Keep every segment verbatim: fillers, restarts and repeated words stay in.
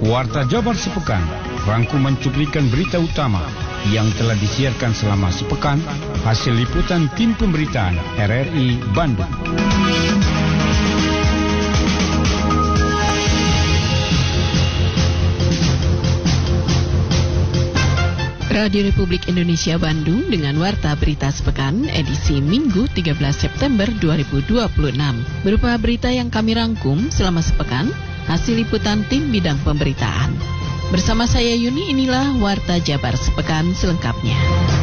Warta Jabar Sepekan, rangkuman cuplikan berita utama yang telah disiarkan selama sepekan, hasil liputan tim pemberitaan R R I Bandung. Radio Republik Indonesia Bandung dengan Warta Berita Sepekan edisi Minggu tiga belas September dua ribu dua puluh enam. Berupa berita yang kami rangkum selama sepekan, hasil liputan tim bidang pemberitaan. Bersama saya Yuni, inilah Warta Jabar Sepekan selengkapnya.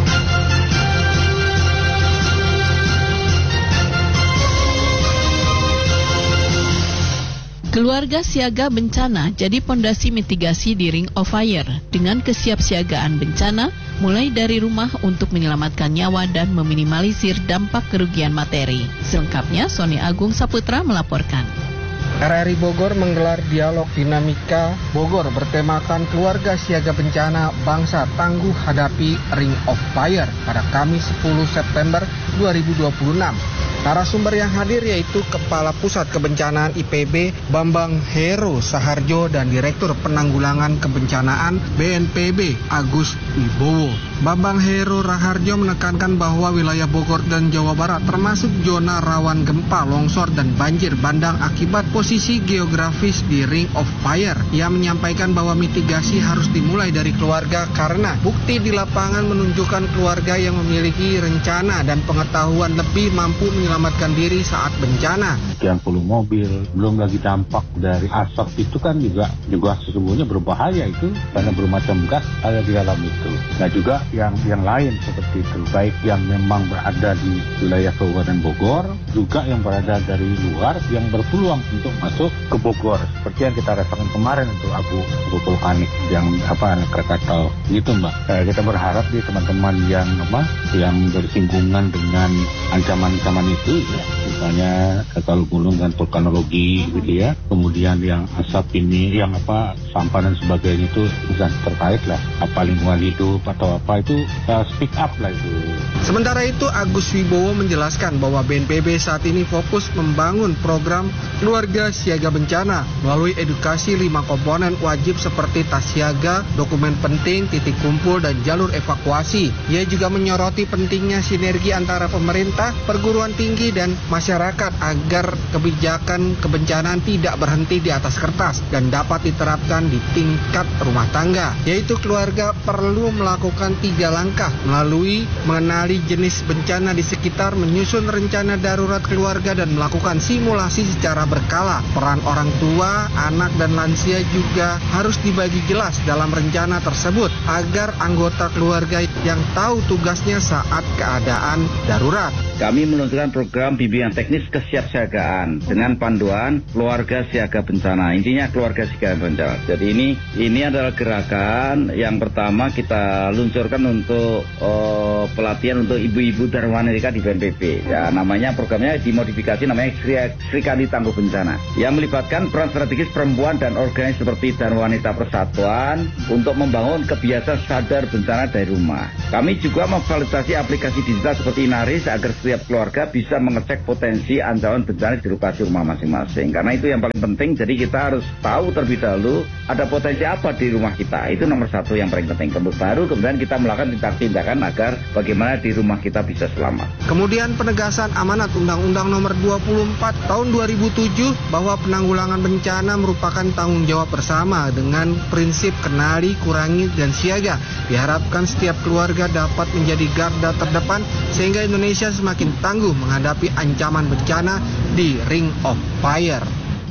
Keluarga siaga bencana jadi pondasi mitigasi di Ring of Fire dengan kesiapsiagaan bencana mulai dari rumah untuk menyelamatkan nyawa dan meminimalisir dampak kerugian materi. Selengkapnya Sony Agung Saputra melaporkan. R R I Bogor menggelar dialog dinamika Bogor bertemakan keluarga siaga bencana bangsa tangguh hadapi Ring of Fire pada Kamis sepuluh September dua ribu dua puluh enam. Narasumber yang hadir yaitu Kepala Pusat Kebencanaan I P B Bambang Heru Saharjo dan Direktur Penanggulangan Kebencanaan B N P B Agus Wibowo. Bambang Heru Raharjo menekankan bahwa wilayah Bogor dan Jawa Barat termasuk zona rawan gempa, longsor, dan banjir bandang akibat posisi geografis di Ring of Fire. Ia menyampaikan bahwa mitigasi harus dimulai dari keluarga karena bukti di lapangan menunjukkan keluarga yang memiliki rencana dan pengetahuan lebih mampu menyelamatkan diri saat bencana. Sekian puluh mobil, belum lagi dampak dari asap itu kan juga juga sesungguhnya berbahaya itu karena bermacam gas ada di dalam itu. Nah juga yang yang lain seperti itu, baik yang memang berada di wilayah Kabupaten Bogor, juga yang berada dari luar yang berpeluang untuk masuk ke Bogor, seperti yang kita rasakan kemarin untuk abu abu vulkanik yang apa Krakatau gitu Mbak. Eh, kita berharap di teman-teman yang apa yang bersinggungan dengan ancaman-ancaman itu ya, misalnya kalau gunung dan vulkanologi gitu ya, kemudian yang asap ini yang apa sampah dan sebagainya itu bisa terkait lah apa lingkungan hidup atau apa itu uh, speak up lah itu. Sementara itu Agus Wibowo menjelaskan bahwa B N P B saat ini fokus membangun program keluarga siaga bencana melalui edukasi lima komponen wajib seperti tas siaga, dokumen penting, titik kumpul, dan jalur evakuasi. Ia juga menyoroti pentingnya sinergi antara pemerintah, perguruan tinggi, dan masyarakat agar kebijakan kebencanaan tidak berhenti di atas kertas dan dapat diterapkan di tingkat rumah tangga, yaitu keluarga perlu melakukan tiga langkah melalui mengenali jenis bencana di sekitar, menyusun rencana darurat keluarga, dan melakukan simulasi secara berkala. Peran orang tua, anak, dan lansia juga harus dibagi jelas dalam rencana tersebut agar anggota keluarga yang tahu tugasnya saat keadaan darurat. Kami meluncurkan program bimbingan teknis kesiapsiagaan dengan panduan keluarga siaga bencana. Intinya keluarga siaga bencana. Jadi ini ini adalah gerakan yang pertama kita luncurkan untuk uh, pelatihan untuk ibu-ibu dan wanita di B N P B. Ya, namanya programnya dimodifikasi namanya Sri, Srikandi Tangguh Bencana. Yang melibatkan peran strategis perempuan dan organisasi seperti dan wanita persatuan untuk membangun kebiasaan sadar bencana dari rumah. Kami juga memfasilitasi aplikasi digital seperti Inaris agar setiap keluarga bisa mengecek potensi ancaman bencana di lokasi rumah masing-masing. Karena itu yang paling penting, jadi kita harus tahu terlebih dahulu ada potensi apa di rumah kita. Itu nomor satu yang paling penting. Baru kemudian kita melakukan tindakan agar bagaimana di rumah kita bisa selamat. Kemudian penegasan amanat Undang-Undang Nomor dua puluh empat Tahun dua ribu tujuh bahwa penanggulangan bencana merupakan tanggung jawab bersama dengan prinsip kenali, kurangi, dan siaga. Diharapkan setiap keluarga dapat menjadi garda terdepan sehingga Indonesia semakin tangguh menghadapi ancaman bencana di Ring of Fire.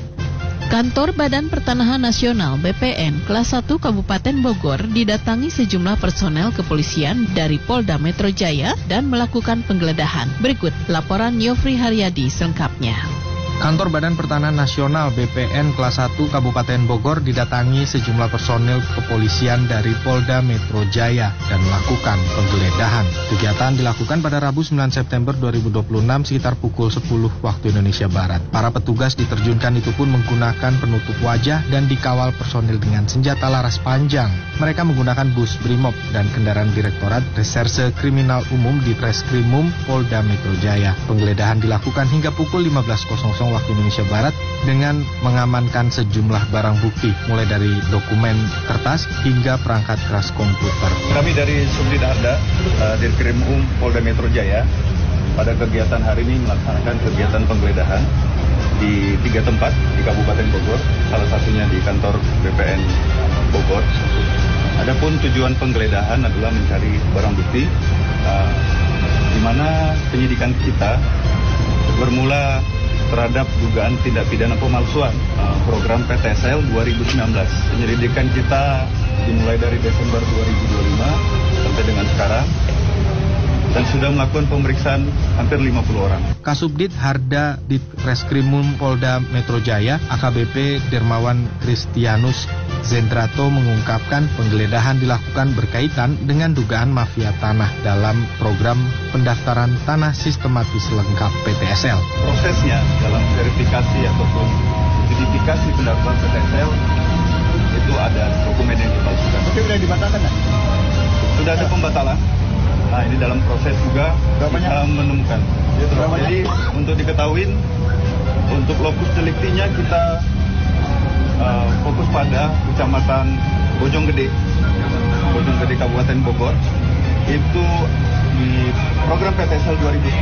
Kantor Badan Pertanahan Nasional B P N kelas satu Kabupaten Bogor didatangi sejumlah personel kepolisian dari Polda Metro Jaya dan melakukan penggeledahan. Berikut laporan Yofri Haryadi selengkapnya. Kantor Badan Pertanahan Nasional B P N kelas satu Kabupaten Bogor didatangi sejumlah personil kepolisian dari Polda Metro Jaya dan melakukan penggeledahan. Kegiatan dilakukan pada Rabu sembilan September dua ribu dua puluh enam sekitar pukul sepuluh waktu Indonesia Barat. Para petugas diterjunkan itu pun menggunakan penutup wajah dan dikawal personil dengan senjata laras panjang. Mereka menggunakan bus Brimob dan kendaraan Direktorat Reserse Kriminal Umum di Treskrimum Polda Metro Jaya. Penggeledahan dilakukan hingga pukul lima belas waktu Indonesia Barat dengan mengamankan sejumlah barang bukti, mulai dari dokumen kertas hingga perangkat keras komputer. Kami dari Subdit Harda, uh, Dirkrim Um Polda Metro Jaya, pada kegiatan hari ini melaksanakan kegiatan penggeledahan di tiga tempat di Kabupaten Bogor, salah satunya di kantor B P N Bogor. Adapun tujuan penggeledahan adalah mencari barang bukti, uh, di mana penyidikan kita bermula terhadap dugaan tindak pidana pemalsuan uh, program P T S L dua ribu sembilan belas. Penyelidikan kita dimulai dari Desember dua ribu dua puluh lima sampai dengan sekarang, dan sudah melakukan pemeriksaan hampir lima puluh orang. Kasubdit Harda Ditreskrimum Polda Metro Jaya, A K B P Dermawan Kristianus Zendrato mengungkapkan penggeledahan dilakukan berkaitan dengan dugaan mafia tanah dalam program pendaftaran tanah sistematis lengkap P T S L. Prosesnya dalam verifikasi ataupun identifikasi pendaftaran P T S L itu ada dokumen yang dipalsukan. Tapi sudah dibatalkan kan? Sudah ada pembatalan. Nah, ini dalam proses juga kita menemukan. Jadi untuk diketahui, untuk lokus deliktinya kita uh, fokus pada Kecamatan Bojonggede, Bojonggede Kabupaten Bogor. Itu di program P T S L dua ribu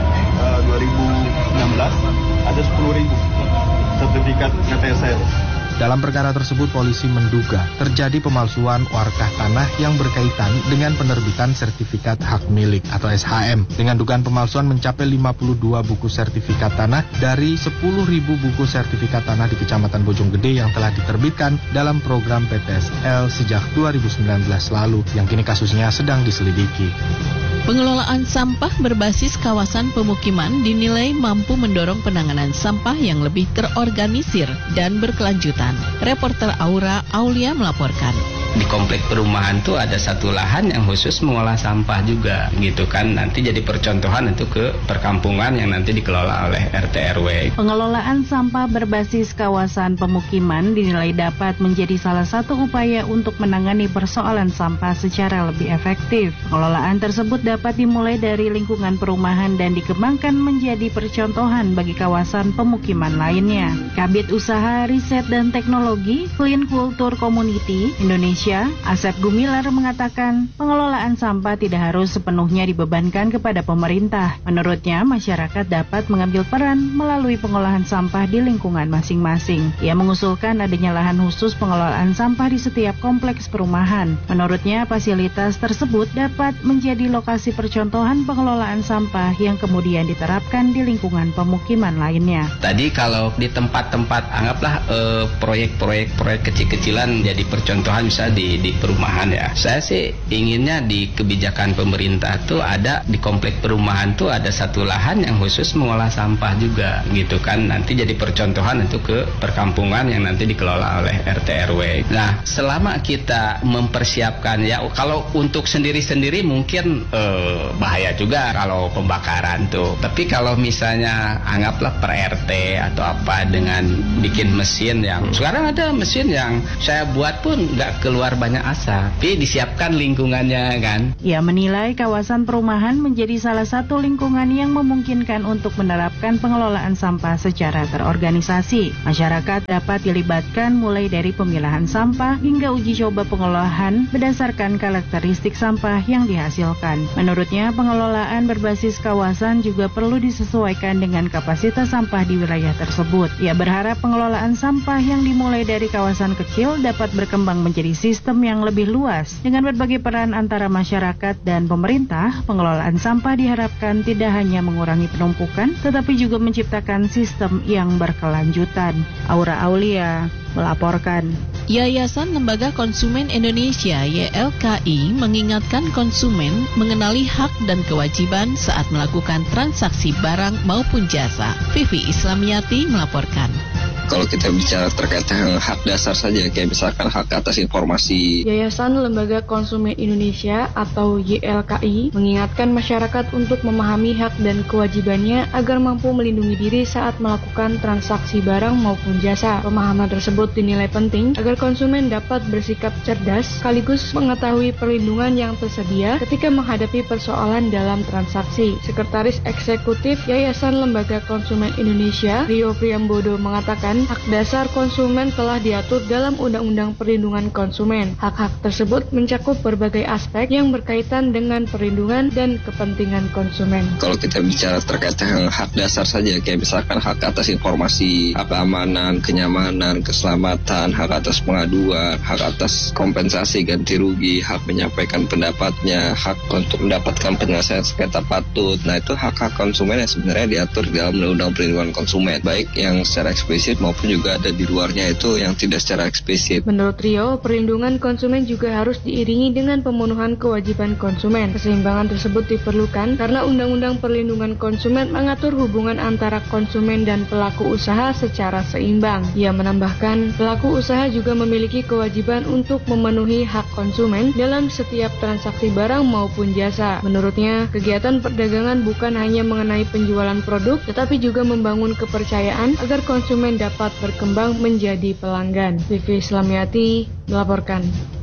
sembilan belas ada sepuluh ribu sertifikat P T S L. Dalam perkara tersebut, polisi menduga terjadi pemalsuan warkah tanah yang berkaitan dengan penerbitan sertifikat hak milik atau S H M. Dengan dugaan pemalsuan mencapai lima puluh dua buku sertifikat tanah dari sepuluh ribu buku sertifikat tanah di Kecamatan Bojonggede yang telah diterbitkan dalam program P T S L sejak dua ribu sembilan belas lalu, yang kini kasusnya sedang diselidiki. Pengelolaan sampah berbasis kawasan pemukiman dinilai mampu mendorong penanganan sampah yang lebih terorganisir dan berkelanjutan. Reporter Aura Aulia melaporkan. Di komplek perumahan tuh ada satu lahan yang khusus mengolah sampah juga gitu kan, nanti jadi percontohan itu ke perkampungan yang nanti dikelola oleh R T R W. Pengelolaan sampah berbasis kawasan pemukiman dinilai dapat menjadi salah satu upaya untuk menangani persoalan sampah secara lebih efektif. Pengelolaan tersebut dapat dimulai dari lingkungan perumahan dan dikembangkan menjadi percontohan bagi kawasan pemukiman lainnya. Kabid Usaha Riset dan Teknologi Clean Culture Community Indonesia Asep Gumilar mengatakan pengelolaan sampah tidak harus sepenuhnya dibebankan kepada pemerintah. Menurutnya, masyarakat dapat mengambil peran melalui pengolahan sampah di lingkungan masing-masing. Ia mengusulkan adanya lahan khusus pengelolaan sampah di setiap kompleks perumahan. Menurutnya, fasilitas tersebut dapat menjadi lokasi percontohan pengelolaan sampah yang kemudian diterapkan di lingkungan pemukiman lainnya. Tadi kalau di tempat-tempat anggaplah eh, proyek-proyek proyek kecil-kecilan jadi percontohan misalnya di di perumahan ya. Saya sih inginnya di kebijakan pemerintah tuh ada di komplek perumahan tuh ada satu lahan yang khusus mengolah sampah juga gitu kan. Nanti jadi percontohan itu ke perkampungan yang nanti dikelola oleh R T R W. Nah, selama kita mempersiapkan ya, kalau untuk sendiri-sendiri mungkin eh, bahaya juga kalau pembakaran tuh. Tapi kalau misalnya anggaplah per R T atau apa dengan bikin mesin yang sekarang ada mesin yang saya buat pun nggak keluar banyak asap, tapi disiapkan lingkungannya kan. Ia menilai kawasan perumahan menjadi salah satu lingkungan yang memungkinkan untuk menerapkan pengelolaan sampah secara terorganisasi. Masyarakat dapat dilibatkan mulai dari pemilahan sampah hingga uji coba pengolahan berdasarkan karakteristik sampah yang dihasilkan. Menurutnya, pengelolaan berbasis kawasan juga perlu disesuaikan dengan kapasitas sampah di wilayah tersebut. Ia berharap pengelolaan sampah yang dimulai dari kawasan kecil dapat berkembang menjadi sistem yang lebih luas. Dengan berbagai peran antara masyarakat dan pemerintah, pengelolaan sampah diharapkan tidak hanya mengurangi penumpukan, tetapi juga menciptakan sistem yang berkelanjutan. Aura Aulia melaporkan. Yayasan Lembaga Konsumen Indonesia Y L K I mengingatkan konsumen mengenali hak dan kewajiban saat melakukan transaksi barang maupun jasa. Vivi Islamiyati melaporkan. Kalau kita bicara terkait dengan hak dasar saja, kayak misalkan hak atas informasi. Yayasan Lembaga Konsumen Indonesia atau Y L K I mengingatkan masyarakat untuk memahami hak dan kewajibannya agar mampu melindungi diri saat melakukan transaksi barang maupun jasa. Pemahaman tersebut dinilai penting agar konsumen dapat bersikap cerdas sekaligus mengetahui perlindungan yang tersedia ketika menghadapi persoalan dalam transaksi. Sekretaris Eksekutif Yayasan Lembaga Konsumen Indonesia, Rio Priambodo, mengatakan hak dasar konsumen telah diatur dalam Undang-Undang Perlindungan Konsumen. Hak-hak tersebut mencakup berbagai aspek yang berkaitan dengan perlindungan dan kepentingan konsumen. Kalau kita bicara terkait dengan hak dasar saja, kayak misalkan hak atas informasi, hak keamanan, kenyamanan, keselamatan, hak atas pengaduan, hak atas kompensasi ganti rugi, hak menyampaikan pendapatnya, hak untuk mendapatkan penyelesaian sengketa patut. Nah, itu hak-hak konsumen yang sebenarnya diatur di dalam Undang-Undang Perlindungan Konsumen, baik yang secara eksplisit maupun juga ada di luarnya itu yang tidak secara eksplisit. Menurut Rio, perlindungan konsumen juga harus diiringi dengan pemenuhan kewajiban konsumen. Keseimbangan tersebut diperlukan karena Undang-Undang Perlindungan Konsumen mengatur hubungan antara konsumen dan pelaku usaha secara seimbang. Ia menambahkan, pelaku usaha juga memiliki kewajiban untuk memenuhi hak konsumen dalam setiap transaksi barang maupun jasa. Menurutnya, kegiatan perdagangan bukan hanya mengenai penjualan produk, tetapi juga membangun kepercayaan agar konsumen dapat berkembang menjadi pelanggan. Vivi Islamiati melaporkan.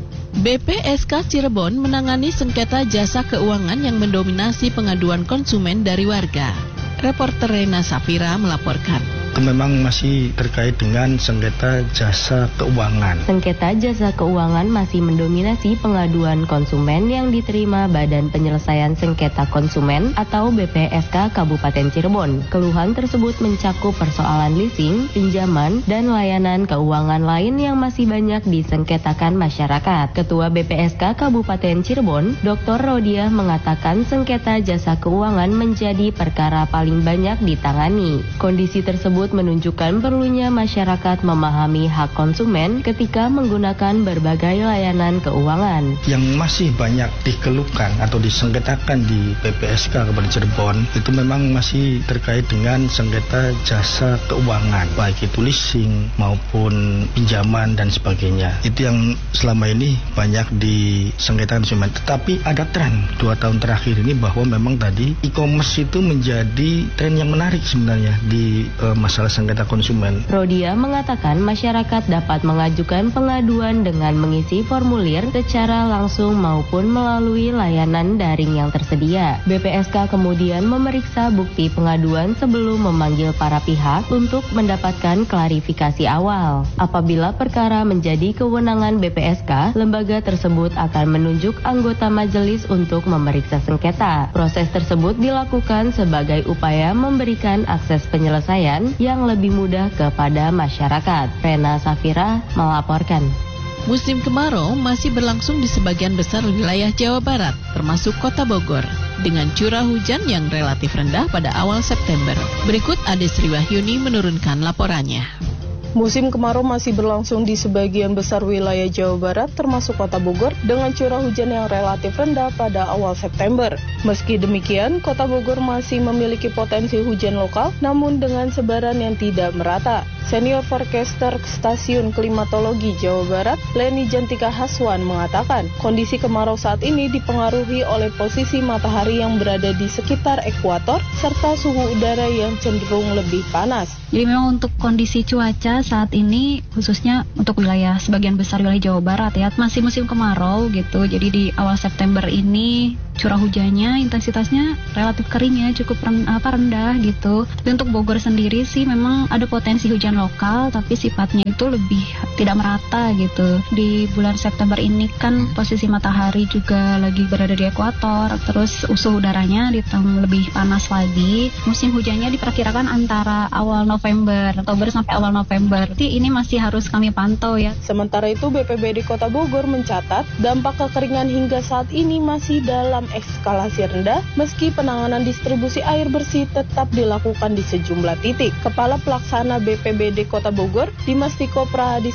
B P S K Cirebon menangani sengketa jasa keuangan yang mendominasi pengaduan konsumen dari warga. Reporter Rena Safira melaporkan. Memang masih terkait dengan sengketa jasa keuangan. Sengketa jasa keuangan masih mendominasi pengaduan konsumen yang diterima Badan Penyelesaian Sengketa Konsumen atau B P S K Kabupaten Cirebon. Keluhan tersebut mencakup persoalan leasing, pinjaman, dan layanan keuangan lain yang masih banyak disengketakan masyarakat. Ketua B P S K Kabupaten Cirebon, Doktor Rodia, mengatakan sengketa jasa keuangan menjadi perkara paling banyak ditangani. Kondisi tersebut menunjukkan perlunya masyarakat memahami hak konsumen ketika menggunakan berbagai layanan keuangan. Yang masih banyak dikeluhkan atau disengketakan di B P S K Kabupaten Cirebon itu memang masih terkait dengan sengketa jasa keuangan, baik itu leasing maupun pinjaman dan sebagainya. Itu yang selama ini banyak disengketakan konsumen. Tetapi ada tren dua tahun terakhir ini bahwa memang tadi e-commerce itu menjadi tren yang menarik sebenarnya di uh, masalah sengketa konsumen. Rodia mengatakan masyarakat dapat mengajukan pengaduan dengan mengisi formulir secara langsung maupun melalui layanan daring yang tersedia. B P S K kemudian memeriksa bukti pengaduan sebelum memanggil para pihak untuk mendapatkan klarifikasi awal. Apabila perkara menjadi kewenangan B P S K, lembaga tersebut akan menunjuk anggota majelis untuk memeriksa sengketa. Proses tersebut dilakukan sebagai upaya memberikan akses penyelesaian yang lebih mudah kepada masyarakat. Rena Safira melaporkan. Musim kemarau masih berlangsung di sebagian besar wilayah Jawa Barat, termasuk Kota Bogor, dengan curah hujan yang relatif rendah pada awal September. Berikut Ade Sri Wahyuni menurunkan laporannya. Musim kemarau masih berlangsung di sebagian besar wilayah Jawa Barat termasuk Kota Bogor dengan curah hujan yang relatif rendah pada awal September. Meski demikian, Kota Bogor masih memiliki potensi hujan lokal namun dengan sebaran yang tidak merata. Senior Forecaster Stasiun Klimatologi Jawa Barat, Leni Jantika Haswan mengatakan, kondisi kemarau saat ini dipengaruhi oleh posisi matahari yang berada di sekitar ekuator serta suhu udara yang cenderung lebih panas. Jadi memang untuk kondisi cuaca saat ini khususnya untuk wilayah sebagian besar wilayah Jawa Barat ya masih musim kemarau gitu. Jadi di awal September ini curah hujannya intensitasnya relatif kering ya, cukup ren, apa rendah gitu. Tapi untuk Bogor sendiri sih memang ada potensi hujan lokal tapi sifatnya itu lebih tidak merata gitu. Di bulan September ini kan posisi matahari juga lagi berada di ekuator, terus suhu udaranya ditambah lebih panas lagi. Musim hujannya diperkirakan antara awal November, Oktober sampai awal November. Jadi ini masih harus kami pantau ya. Sementara itu B P B D Kota Bogor mencatat dampak kekeringan hingga saat ini masih dalam eskalasi rendah meski penanganan distribusi air bersih tetap dilakukan di sejumlah titik. Kepala Pelaksana B P B D Kota Bogor, Dimas Tiko Prahadisa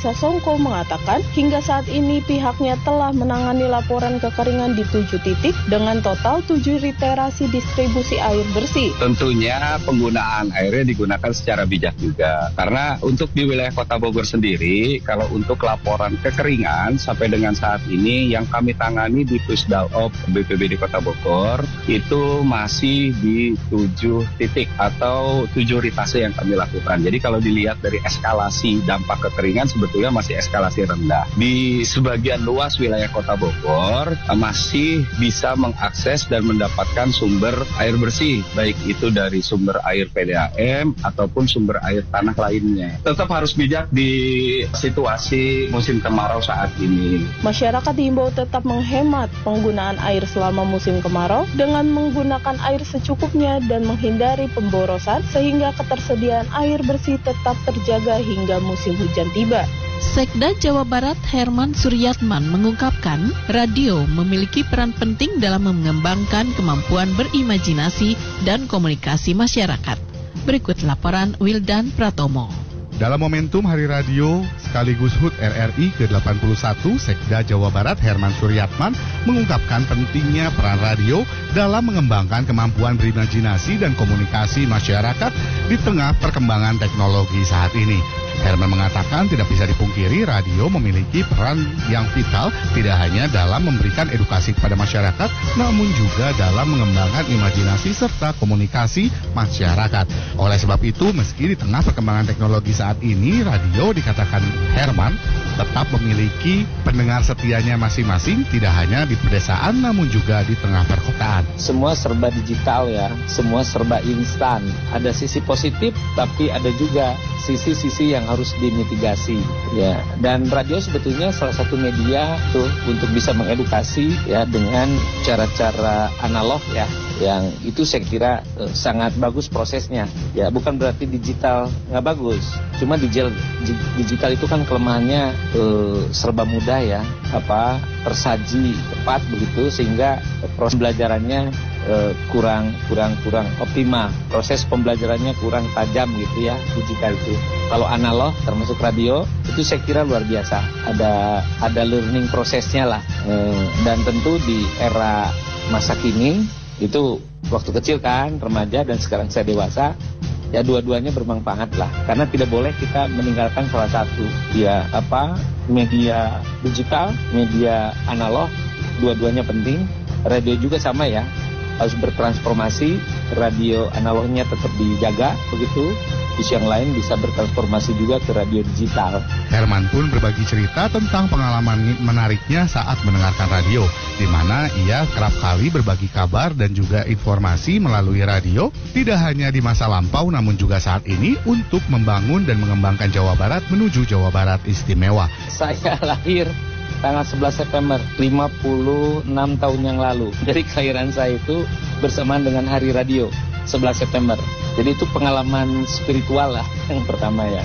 Sasongko mengatakan hingga saat ini pihaknya telah menangani laporan kekeringan di tujuh titik dengan total tujuh literasi distribusi air bersih. Tentunya penggunaan airnya digunakan secara bijak juga. Karena untuk di wilayah Kota Bogor sendiri, kalau untuk laporan kekeringan sampai dengan saat ini yang kami tangani di Pusdalop B P B D Kota Bogor itu masih di tujuh titik atau tujuh ritase yang kami lakukan. Jadi kalau dilihat dari eskalasi dampak kekeringan sebetulnya masih eskalasi rendah. Di sebagian luas wilayah Kota Bogor masih bisa mengakses dan mendapatkan sumber air bersih, baik itu dari sumber air P D A M ataupun sumber air tanah lainnya. Tetap harus bijak di situasi musim kemarau saat ini. Masyarakat diimbau tetap menghemat penggunaan air selama musim kemarau dengan menggunakan air secukupnya dan menghindari pemborosan sehingga ketersediaan air bersih tetap terjaga hingga musim hujan tiba. Sekda Jawa Barat Herman Suryatman mengungkapkan radio memiliki peran penting dalam mengembangkan kemampuan berimajinasi dan komunikasi masyarakat. Berikut laporan Wildan Pratomo. Dalam momentum Hari Radio sekaligus H U T R R I ke delapan puluh satu, Sekda Jawa Barat Herman Suryatman mengungkapkan pentingnya peran radio dalam mengembangkan kemampuan berimajinasi dan komunikasi masyarakat di tengah perkembangan teknologi saat ini. Herman mengatakan tidak bisa dipungkiri radio memiliki peran yang vital tidak hanya dalam memberikan edukasi kepada masyarakat, namun juga dalam mengembangkan imajinasi serta komunikasi masyarakat. Oleh sebab itu, meski di tengah perkembangan teknologi saat ini, radio dikatakan Herman tetap memiliki pendengar setianya masing-masing, tidak hanya di pedesaan namun juga di tengah perkotaan. Semua serba digital ya, semua serba instan. Ada sisi positif, tapi ada juga sisi-sisi yang harus dimitigasi ya. Dan radio sebetulnya salah satu media tuh untuk bisa mengedukasi ya dengan cara-cara analog ya, yang itu saya kira eh, sangat bagus prosesnya ya. Bukan berarti digital nggak bagus, cuma digital digital itu kan kelemahannya eh, serba mudah ya, apa tersaji cepat begitu sehingga proses pembelajarannya eh, kurang kurang kurang optimal, proses pembelajarannya kurang tajam gitu ya digital itu. Kalau analog termasuk radio itu saya kira luar biasa, ada ada learning prosesnya lah eh, dan tentu di era masa kini itu waktu kecil kan remaja dan sekarang saya dewasa ya, dua-duanya bermanfaat lah, karena tidak boleh kita meninggalkan salah satu ya, apa media digital, media analog, dua-duanya penting. Radio juga sama ya, harus bertransformasi, radio analognya tetap dijaga begitu, di yang lain bisa bertransformasi juga ke radio digital. Herman pun berbagi cerita tentang pengalaman menariknya saat mendengarkan radio, di mana ia kerap kali berbagi kabar dan juga informasi melalui radio, tidak hanya di masa lampau namun juga saat ini untuk membangun dan mengembangkan Jawa Barat menuju Jawa Barat istimewa. Saya lahir tanggal sebelas September lima puluh enam tahun yang lalu. Jadi kelahiran saya itu bersamaan dengan hari radio sebelas September. Jadi itu pengalaman spiritual lah yang pertama ya.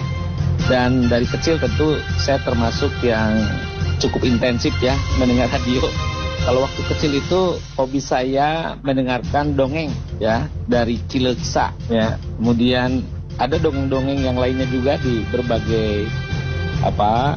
Dan dari kecil tentu saya termasuk yang cukup intensif ya mendengar radio. Kalau waktu kecil itu hobi saya mendengarkan dongeng ya dari Cileksa ya. Kemudian ada dongeng-dongeng yang lainnya juga di berbagai apa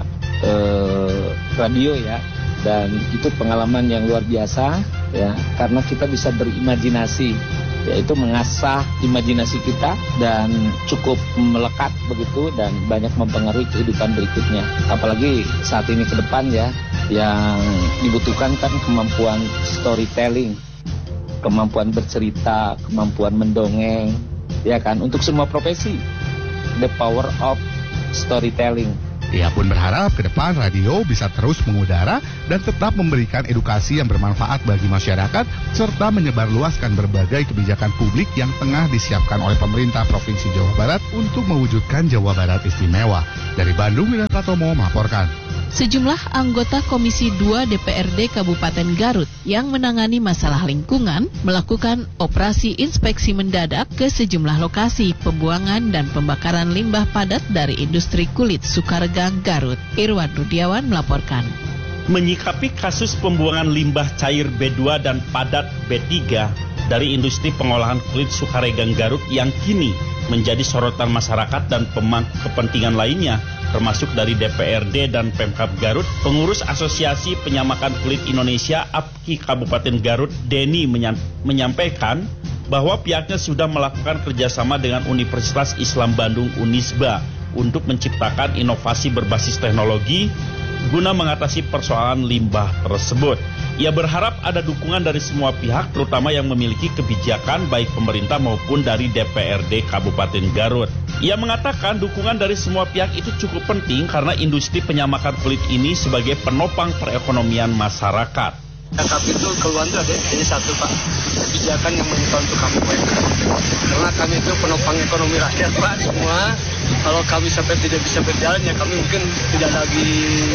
eh, radio ya. Dan itu pengalaman yang luar biasa ya, karena kita bisa berimajinasi, yaitu mengasah imajinasi kita dan cukup melekat begitu dan banyak mempengaruhi kehidupan berikutnya. Apalagi saat ini ke depan ya, yang dibutuhkan kan kemampuan storytelling, kemampuan bercerita, kemampuan mendongeng, ya kan, untuk semua profesi. The power of storytelling. Ia pun berharap ke depan radio bisa terus mengudara dan tetap memberikan edukasi yang bermanfaat bagi masyarakat serta menyebarluaskan berbagai kebijakan publik yang tengah disiapkan oleh pemerintah Provinsi Jawa Barat untuk mewujudkan Jawa Barat istimewa. Dari Bandung, Wildan Pratomo melaporkan. Sejumlah anggota Komisi dua D P R D Kabupaten Garut yang menangani masalah lingkungan melakukan operasi inspeksi mendadak ke sejumlah lokasi pembuangan dan pembakaran limbah padat dari industri kulit Sukaregang, Garut. Irwan Rudiawan melaporkan. Menyikapi kasus pembuangan limbah cair B dua dan padat B tiga dari industri pengolahan kulit Sukaregang, Garut yang kini menjadi sorotan masyarakat dan pemangku kepentingan lainnya, termasuk dari D P R D dan Pemkab Garut. Pengurus Asosiasi Penyamakan Kulit Indonesia A P K I Kabupaten Garut, Denny, menyampaikan bahwa pihaknya sudah melakukan kerjasama dengan Universitas Islam Bandung Unisba untuk menciptakan inovasi berbasis teknologi guna mengatasi persoalan limbah tersebut. Ia berharap ada dukungan dari semua pihak, terutama yang memiliki kebijakan baik pemerintah maupun dari D P R D Kabupaten Garut. Ia mengatakan dukungan dari semua pihak itu cukup penting karena industri penyamakan kulit ini sebagai penopang perekonomian masyarakat. Kami itu keluhan itu ada hanya satu, Pak, kebijakan yang menyetor untuk kami, Pak. Karena kami itu penopang ekonomi rakyat, Pak, semua. Kalau kami sampai tidak bisa berjalan, ya kami mungkin tidak lagi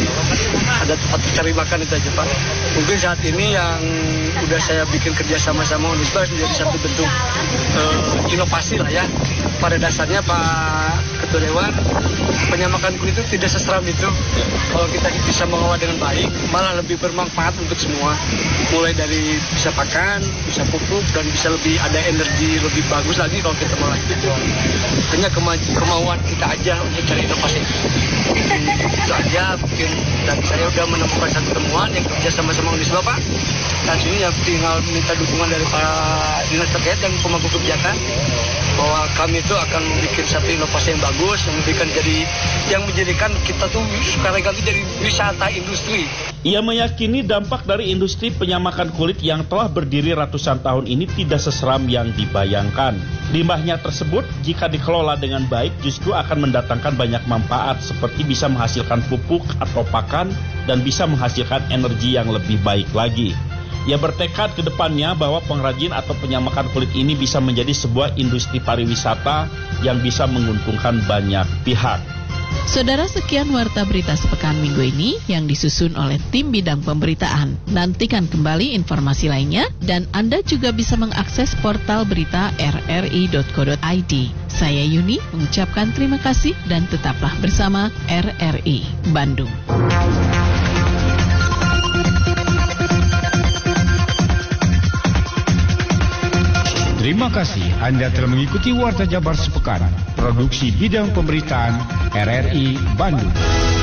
ada tempat mencari makan, itu aja, Pak. Mungkin saat ini yang udah saya bikin kerja sama-sama Unisba menjadi satu bentuk uh, inovasi lah ya. Pada dasarnya Pak Ketua Dewan, penyamakan kulit itu tidak seseram itu. Kalau kita bisa mengolah dengan baik, malah lebih bermanfaat untuk semua. Mulai dari bisa pakan, bisa pupuk, dan bisa lebih ada energi lebih bagus lagi kalau kita mau itu. Hanya kema kemauan kita aja untuk cari inovasi. Itu aja mungkin. Dan saya udah menemukan satu temuan yang kerja sama-sama Unisba, Pak. Dan ini ya tinggal minta dukungan dari Pak Dinas terkait dan pemangku kebijakan bahwa kami itu akan membuat satu inovasi yang bagus, yang memberikan jadi yang menjadikan kita tuh sekarang lagi jadi wisata industri. Ia meyakini dampak dari industri penyamakan kulit yang telah berdiri ratusan tahun ini tidak seseram yang dibayangkan. Limbahnya tersebut jika dikelola dengan baik justru akan mendatangkan banyak manfaat seperti bisa menghasilkan pupuk atau pakan dan bisa menghasilkan energi yang lebih baik lagi. Ia bertekad ke depannya bahwa pengrajin atau penyamakan kulit ini bisa menjadi sebuah industri pariwisata yang bisa menguntungkan banyak pihak. Saudara, sekian Warta Berita Sepekan minggu ini yang disusun oleh tim bidang pemberitaan. Nantikan kembali informasi lainnya dan Anda juga bisa mengakses portal berita r r i dot co dot i d. Saya Yuni mengucapkan terima kasih dan tetaplah bersama R R I Bandung. Terima kasih Anda telah mengikuti Warta Jabar Sepekan, produksi bidang pemberitaan R R I Bandung.